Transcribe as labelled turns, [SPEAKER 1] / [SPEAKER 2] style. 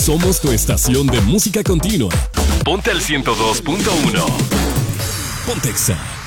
[SPEAKER 1] Somos tu estación de música continua. Ponte al 102.1. Pontexa.